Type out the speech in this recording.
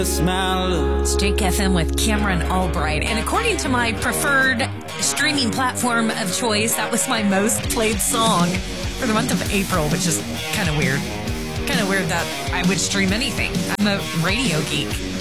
It's Jake FM with Cameron Albright. And according to my preferred streaming platform of choice, that was my most played song for the month of April, which is kind of weird. Kind of weird that I would stream anything. I'm a radio geek.